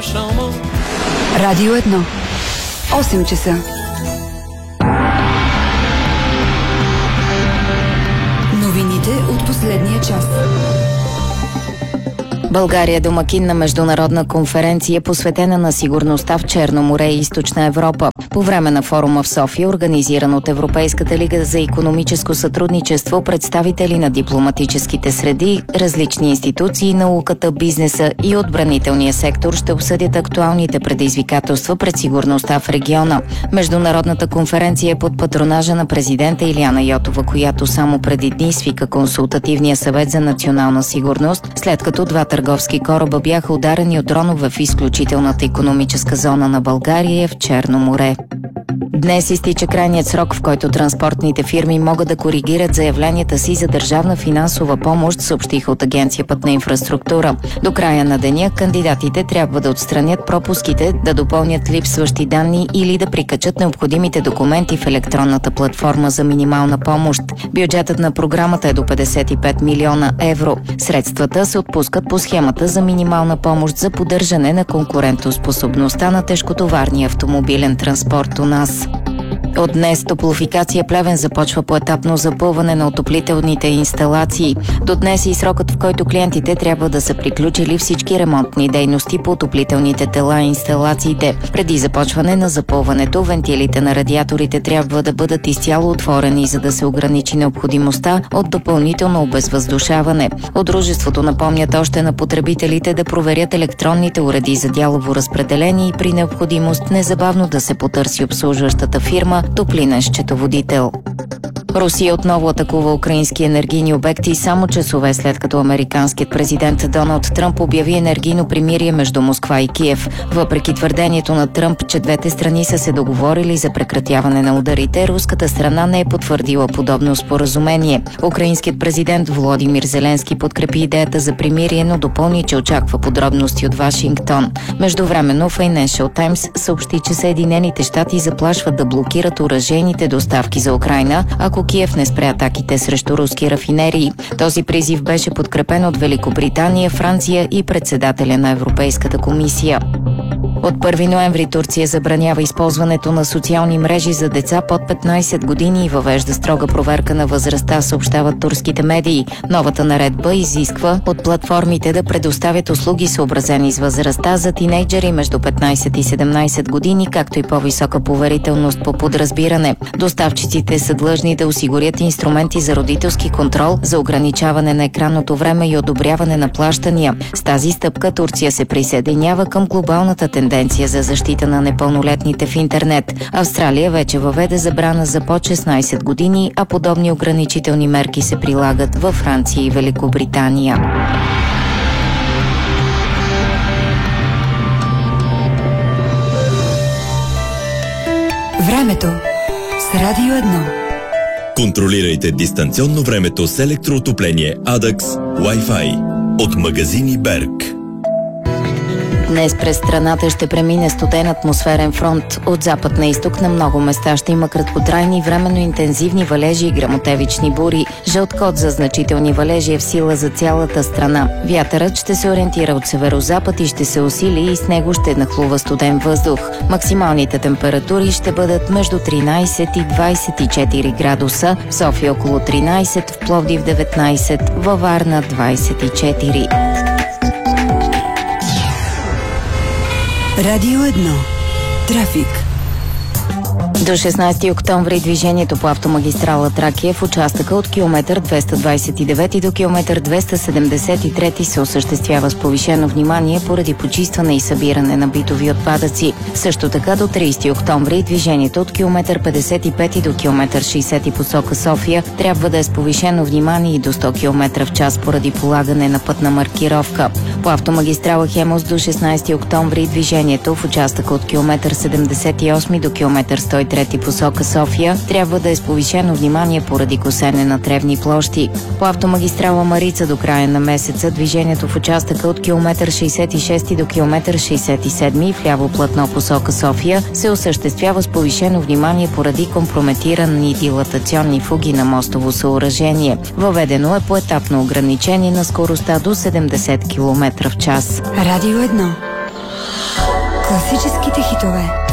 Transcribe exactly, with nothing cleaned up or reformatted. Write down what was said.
Радио едно. осем часа. Новините от последния час. България е домакин на международна конференция, посветена на сигурността в Черно море и Източна Европа. По време на форума в София, организиран от Европейската лига за икономическо сътрудничество, представители на дипломатическите среди, различни институции, науката, бизнеса и отбранителния сектор ще обсъдят актуалните предизвикателства пред сигурността в региона. Международната конференция е под патронажа на президента Илияна Йотова, която само преди дни свика Консултативния съвет за национална сигурност, след като два търговски кораба бяха ударени от дронове в изключителната икономическа зона на България в Черно море. Днес изтича крайният срок, в който транспортните фирми могат да коригират заявленията си за държавна финансова помощ, съобщиха от Агенция Пътна инфраструктура. До края на деня кандидатите трябва да отстранят пропуските, да допълнят липсващи данни или да прикачат необходимите документи в електронната платформа за минимална помощ. Бюджетът на програмата е до петдесет и пет милиона евро. Средствата се отпускат по схемата за минимална помощ за поддържане на конкурентоспособността на тежкотоварния автомобилен транспорт у нас. От днес Топлофикация Плевен започва поетапно запълване на отоплителните инсталации. До днес и срокът, в който клиентите трябва да са приключили всички ремонтни дейности по отоплителните тела и инсталациите. Преди започване на запълването, вентилите на радиаторите трябва да бъдат изцяло отворени, за да се ограничи необходимостта от допълнително обезвъздушаване. От дружеството напомнят още на потребителите да проверят електронните уреди за дялово разпределение и при необходимост незабавно да се потърси обслужващата фирма топлинен счетоводител. Русия отново атакува украински енергийни обекти само часове след като американският президент Доналд Тръмп обяви енергийно примирие между Москва и Киев. Въпреки твърдението на Тръмп, че двете страни са се договорили за прекратяване на ударите, руската страна не е потвърдила подобно споразумение. Украинският президент Володимир Зеленски подкрепи идеята за примирие, но допълни, че очаква подробности от Вашингтон. Междувременно Financial Times съобщи, че Съединените щати заплашват да блокират оръжейните доставки за Украйна, ако Киев не спре атаките срещу руски рафинерии. Този призив беше подкрепен от Великобритания, Франция и председателя на Европейската комисия. От първи ноември Турция забранява използването на социални мрежи за деца под петнайсет години и въвежда строга проверка на възрастта, съобщават турските медии. Новата наредба изисква от платформите да предоставят услуги, съобразени с възрастта за тинейджери между петнайсет и седемнайсет години, както и по-висока поверителност по подразбиране. Доставчиците са длъжни да осигурят инструменти за родителски контрол, за ограничаване на екранното време и одобряване на плащания. С тази стъпка Турция се присъединява към глобалната тенденция за защита на непълнолетните в интернет. Австралия вече въведе забрана за под шестнайсет години, а подобни ограничителни мерки се прилагат във Франция и Великобритания. Времето с Радио едно. Контролирайте дистанционно времето с електроотопление Адакс Wi-Fi от магазини Берг. Днес през страната ще премине студен атмосферен фронт. От запад на изток на много места ще има краткотрайни временно интензивни валежи и гръмотевични бури. Жълт код за значителни валежи е в сила за цялата страна. Вятърът ще се ориентира от северозапад и ще се усили и с него ще нахлува студен въздух. Максималните температури ще бъдат между тринайсет и двайсет и четири градуса, в София около тринайсет, в Пловдив деветнайсет, във Варна двайсет и четири. Радио едно. Трафик. До шестнайсети октомври движението по автомагистрала Тракия в участъка от километър двеста двайсет и девети до километър двеста седемдесет и трети се осъществява с повишено внимание поради почистване и събиране на битови отпадъци. Също така до трийсети октомври движението от километър петдесет и пети до километър шейсети посока София трябва да е с повишено внимание и до сто километра в час поради полагане на пътна маркировка. По автомагистрала Хемус до шестнайсети октомври движението в участъка от километър седемдесет и осми до километър сто и трети посока София трябва да е с повишено внимание поради косене на тревни площи. По автомагистрала Марица до края на месеца движението в участъка от километър шейсет и шести до километър шейсет и седми в ляво платно посока София се осъществява с повишено внимание поради компрометирани дилатационни фуги на мостово съоръжение. Въведено е поетапно ограничение на скоростта до седемдесет километра в час. Радио едно. Класическите хитове.